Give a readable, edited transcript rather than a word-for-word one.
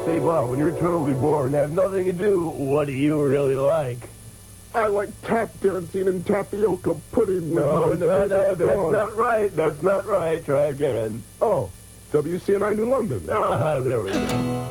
Say, Bob, when you're totally bored and have nothing to do, what do you really like? I like tap dancing and tapioca pudding. No, that's not right. That's not right. Try again. Oh, WCNI New London. There we go.